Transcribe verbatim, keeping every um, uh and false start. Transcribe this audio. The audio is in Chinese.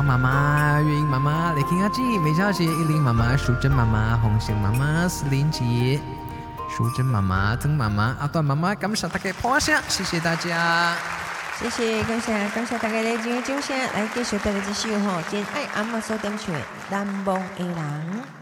妈妈、月英妈妈、雷婷阿姐、梅小姐、依琳妈妈、淑珍妈妈、红杏妈妈、思玲姐、淑珍妈妈、曾妈妈、阿段妈妈，感谢大家捧场，谢谢大家。 谢谢，感谢感谢大家来今日掌声，来继续带来这首吼，真爱阿嬷所点唱的《难忘的人》。